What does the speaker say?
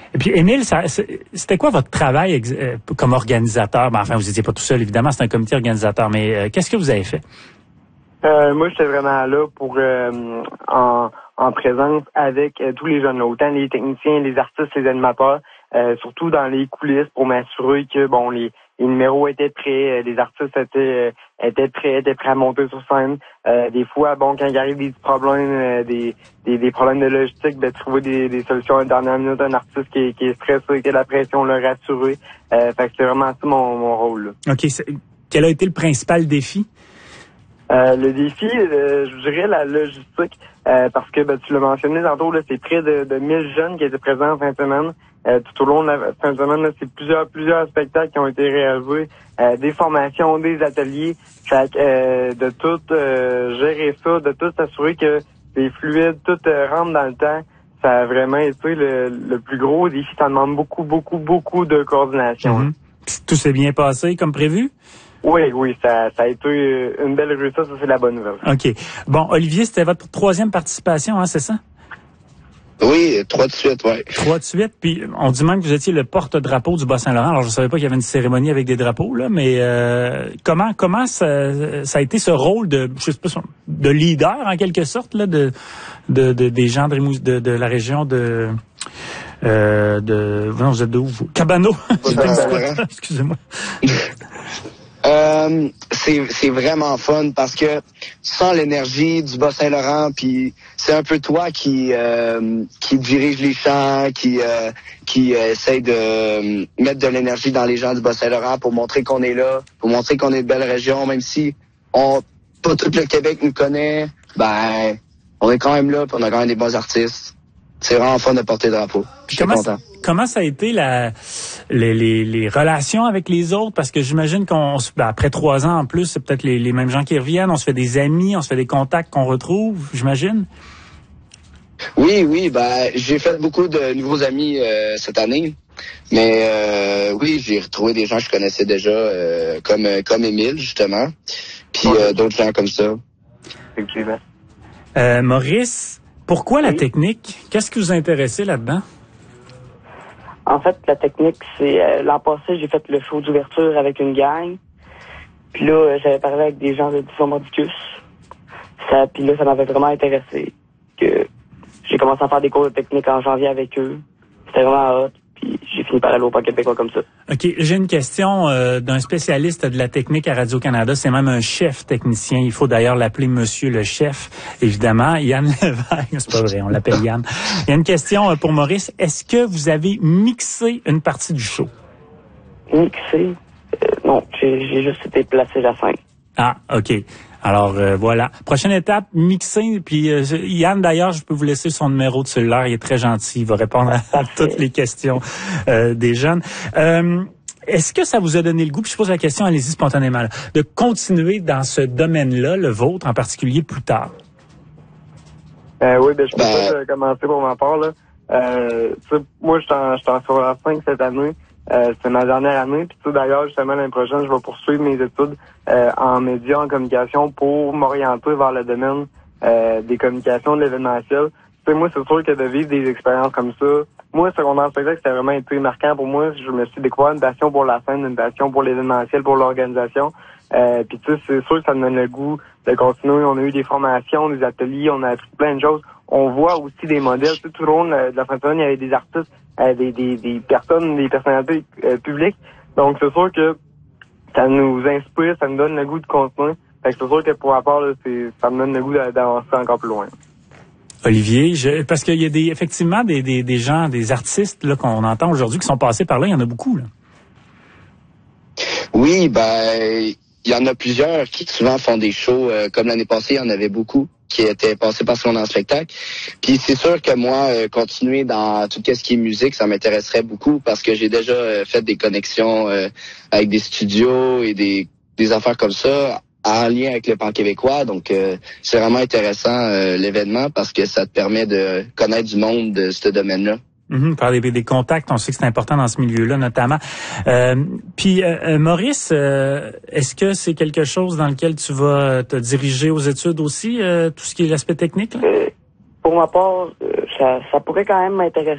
Et puis, Émile, c'était quoi votre travail comme organisateur? Ben, enfin, vous n'étiez pas tout seul, évidemment, c'est un comité organisateur, mais qu'est-ce que vous avez fait? Moi, j'étais vraiment là pour en présence avec tous les jeunes, là, autant les techniciens, les artistes, les animateurs, surtout dans les coulisses pour m'assurer que les numéros étaient prêts, les artistes étaient prêts à monter sur scène. Des fois, quand il arrive des problèmes, des problèmes de logistique, de trouver des solutions à la dernière minute, un artiste qui est stressé, qui a la pression, le rassurer. Fait que c'est vraiment ça mon rôle, là. OK. Quel a été le principal défi? Le défi, je dirais la logistique, parce que tu l'as mentionné tantôt, là, c'est près de 1000 jeunes qui étaient présents en fin de semaine. Tout au long de la fin de semaine, là, c'est plusieurs spectacles qui ont été réalisés, des formations, des ateliers. Fait de tout gérer ça, de tout s'assurer que c'est fluide, tout rentre dans le temps. Ça a vraiment été le plus gros défi. Ça demande beaucoup de coordination. Mm-hmm. Tout s'est bien passé comme prévu? Oui, ça a été une belle réussite, ça c'est la bonne nouvelle. OK. Bon, Olivier, c'était votre troisième participation, hein, c'est ça? Oui, 3 de suite, oui. 3 de suite, puis on dit même que vous étiez le porte-drapeau du Bas-Saint-Laurent. Alors, je savais pas qu'il y avait une cérémonie avec des drapeaux, là, mais comment ça a été ce rôle de leader, en quelque sorte, là, des gens de la région non, vous êtes de où, vous? Cabano. Excusez-moi. C'est vraiment fun parce que sans l'énergie du Bas-Saint-Laurent, puis c'est un peu toi qui dirige les chants, qui essaye de mettre de l'énergie dans les gens du Bas-Saint-Laurent pour montrer qu'on est là, pour montrer qu'on est une belle région, même si pas tout le Québec nous connaît, on est quand même là, puis on a quand même des bons artistes. C'est vraiment fun de porter le drapeau. Je suis content. Comment ça a été les relations avec les autres? Parce que j'imagine après 3 ans en plus, c'est peut-être les mêmes gens qui reviennent. On se fait des amis, on se fait des contacts qu'on retrouve, j'imagine. Oui, j'ai fait beaucoup de nouveaux amis cette année. Mais oui, j'ai retrouvé des gens que je connaissais déjà, comme Émile, justement. Puis d'autres gens comme ça. Effectivement. Maurice, pourquoi la technique? Qu'est-ce qui vous a intéressé là-dedans? En fait, la technique, c'est l'an passé, j'ai fait le show d'ouverture avec une gang. Puis là, j'avais parlé avec des gens de Disons Mordicus. Puis là, ça m'avait vraiment intéressé. Que j'ai commencé à faire des cours de technique en janvier avec eux. C'était vraiment hot. Puis j'ai fini par aller au Parc québécois comme ça. OK. J'ai une question d'un spécialiste de la technique à Radio-Canada. C'est même un chef technicien. Il faut d'ailleurs l'appeler Monsieur le chef, évidemment. Yann Levaille. C'est pas vrai, on l'appelle Yann. Il y a une question pour Maurice. Est-ce que vous avez mixé une partie du show? Mixé? Non, j'ai juste été placé la scène. Ah, OK. Alors, voilà. Prochaine étape, mixer. Puis Yann, d'ailleurs, je peux vous laisser son numéro de cellulaire. Il est très gentil. Il va répondre à toutes les questions des jeunes. Est-ce que ça vous a donné le goût, puis je pose la question, allez-y spontanément, là, de continuer dans ce domaine-là, le vôtre en particulier, plus tard? Oui, je peux commencer pour ma part, là. Moi, je suis en secondaire 5 cette année. C'est ma dernière année. Puis d'ailleurs, justement, l'année prochaine, je vais poursuivre mes études en médias, en communication pour m'orienter vers le domaine des communications, de l'événementiel. Moi, c'est sûr que de vivre des expériences comme ça, moi, secondaire spectacle, c'était vraiment été marquant pour moi. Je me suis découvert une passion pour la scène, une passion pour l'événementiel, pour l'organisation. Puis c'est sûr que ça me donne le goût de continuer. On a eu des formations, des ateliers, on a appris plein de choses. On voit aussi des modèles. Tout au long de la fin de semaine, il y avait des artistes, des personnes, des personnalités publiques. Donc, c'est sûr que ça nous inspire, ça nous donne le goût de continuer. Fait que c'est sûr que pour ma part, là, ça me donne le goût d'avancer encore plus loin. Olivier, parce qu'il y a effectivement des gens, des artistes là qu'on entend aujourd'hui qui sont passés par là, il y en a beaucoup, là. Oui, il y en a plusieurs qui souvent font des shows, comme l'année passée, il y en avait beaucoup qui étaient passés par son spectacle. Puis c'est sûr que moi, continuer dans tout ce qui est musique, ça m'intéresserait beaucoup parce que j'ai déjà fait des connexions avec des studios et des affaires comme ça en lien avec le Parc québécois. Donc, c'est vraiment intéressant l'événement parce que ça te permet de connaître du monde de ce domaine-là. Par des contacts, on sait que c'est important dans ce milieu-là, notamment. Puis, Maurice, est-ce que c'est quelque chose dans lequel tu vas te diriger aux études aussi, tout ce qui est l'aspect technique, là? Pour ma part, ça pourrait quand même m'intéresser.